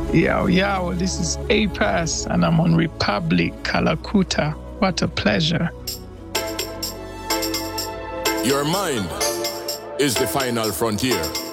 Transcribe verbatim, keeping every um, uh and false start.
Yo, yo, this is A-Pass, and I'm on Republic, Kalakuta. What a pleasure. Your mind is the final frontier.